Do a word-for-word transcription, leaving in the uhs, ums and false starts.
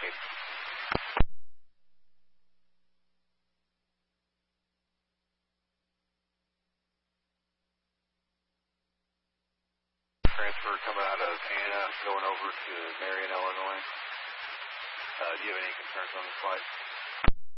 Transfer coming out of Anna, going over to Marion, Illinois. Uh, do you have any concerns on this flight?